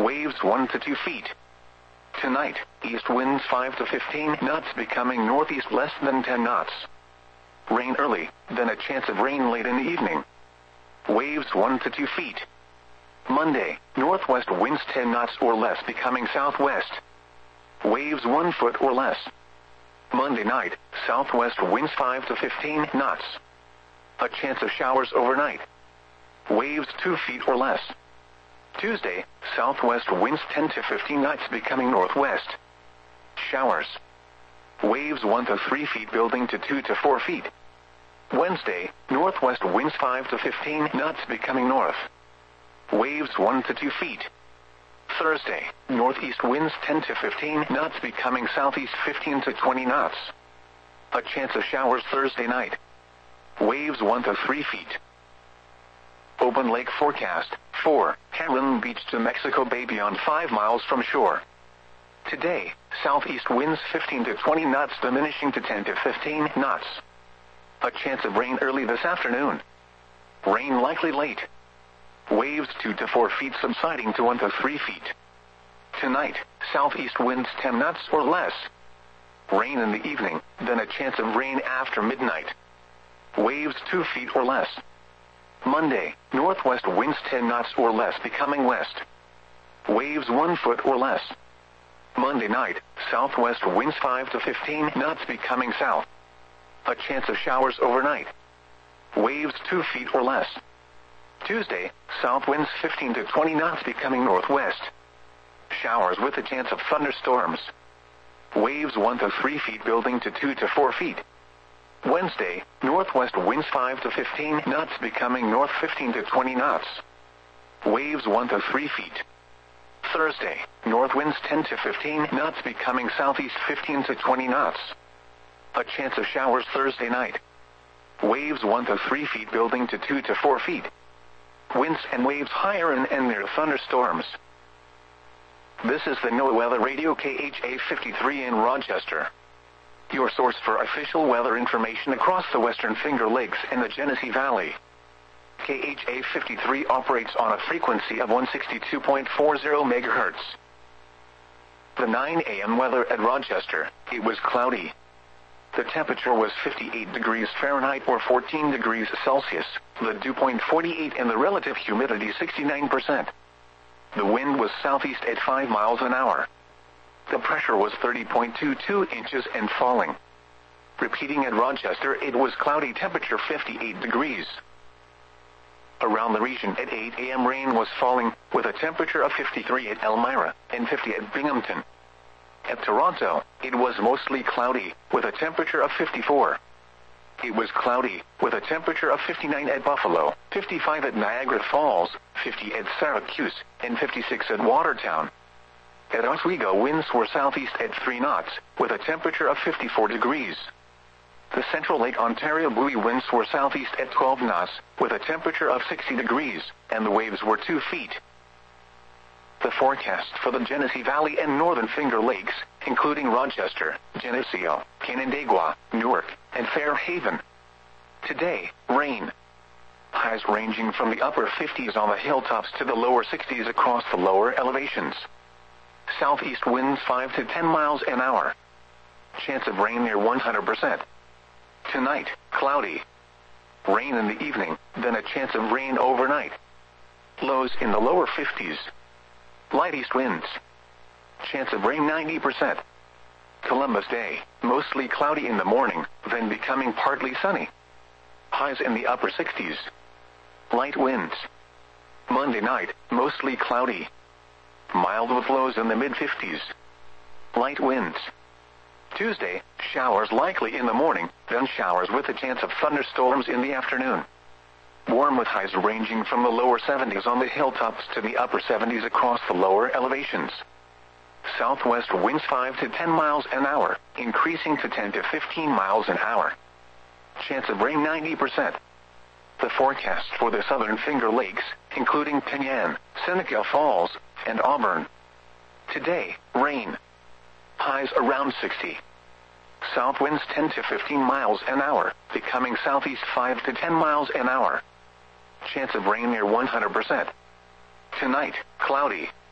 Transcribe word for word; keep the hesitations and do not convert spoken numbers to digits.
waves one to two feet. Tonight, east winds five to fifteen knots becoming northeast less than ten knots. Rain early, then a chance of rain late in the evening. Waves one to two feet. Monday, northwest winds ten knots or less becoming southwest. Waves one foot or less. Monday night, southwest winds five to fifteen knots. A chance of showers overnight. Waves two feet or less. Tuesday, southwest winds ten to fifteen knots becoming northwest. Showers. Waves one to three feet building to two to four feet. Wednesday, northwest winds five to fifteen knots becoming north. Waves one to two feet. Thursday, northeast winds ten to fifteen knots becoming southeast fifteen to twenty knots. A chance of showers Thursday night. Waves one to three feet. Open lake forecast, four, Heron Beach to Mexico Bay beyond five miles from shore. Today, southeast winds fifteen to twenty knots diminishing to ten to fifteen knots. A chance of rain early this afternoon. Rain likely late. Waves two to four feet subsiding to one to three feet. Tonight, southeast winds ten knots or less. Rain in the evening, then a chance of rain after midnight. Waves two feet or less. Monday, northwest winds ten knots or less becoming west. Waves one foot or less. Monday night, southwest winds five to fifteen knots becoming south. A chance of showers overnight. Waves two feet or less. Tuesday, south winds fifteen to twenty knots becoming northwest. Showers with a chance of thunderstorms. Waves one to three feet building to two to four feet. Wednesday, northwest winds five to fifteen knots becoming north fifteen to twenty knots. Waves one to three feet. Thursday, north winds ten to fifteen knots becoming southeast fifteen to twenty knots. A chance of showers Thursday night. Waves one to three feet building to two to four feet. Winds and waves higher and, and near thunderstorms. This is the NOAA Weather Radio K H A fifty-three in Rochester. Your source for official weather information across the Western Finger Lakes and the Genesee Valley. K H A fifty-three operates on a frequency of one sixty-two point four zero megahertz. The nine a m weather at Rochester, it was cloudy. The temperature was fifty-eight degrees Fahrenheit or fourteen degrees Celsius, the dew point forty-eight and the relative humidity sixty-nine percent. The wind was southeast at five miles an hour. The pressure was thirty point two two inches and falling. Repeating at Rochester, it was cloudy, temperature fifty-eight degrees. Around the region at eight a m rain was falling, with a temperature of fifty-three at Elmira and fifty at Binghamton. At Toronto, it was mostly cloudy, with a temperature of fifty-four. It was cloudy, with a temperature of fifty-nine at Buffalo, fifty-five at Niagara Falls, fifty at Syracuse, and fifty-six at Watertown. At Oswego, winds were southeast at three knots, with a temperature of fifty-four degrees. The Central Lake Ontario buoy winds were southeast at twelve knots, with a temperature of sixty degrees, and the waves were two feet. The forecast for the Genesee Valley and Northern Finger Lakes, including Rochester, Geneseo, Canandaigua, Newark, and Fairhaven. Today, rain. Highs ranging from the upper fifties on the hilltops to the lower sixties across the lower elevations. Southeast winds five to ten miles an hour. Chance of rain near one hundred percent. Tonight, cloudy. Rain in the evening, then a chance of rain overnight. Lows in the lower fifties. Light east winds. Chance of rain ninety percent. Columbus Day, mostly cloudy in the morning, then becoming partly sunny. Highs in the upper sixties. Light winds. Monday night, mostly cloudy. Mild with lows in the mid-fifties. Light winds. Tuesday, showers likely in the morning, then showers with a chance of thunderstorms in the afternoon. Warm with highs ranging from the lower seventies on the hilltops to the upper seventies across the lower elevations. Southwest winds five to ten miles an hour, increasing to ten to fifteen miles an hour. Chance of rain ninety percent. The forecast for the Southern Finger Lakes, including Penyan, Seneca Falls, and Auburn. Today, rain. Highs around sixty. South winds ten to fifteen miles an hour, becoming southeast five to ten miles an hour. Chance of rain near one hundred percent. Tonight, cloudy.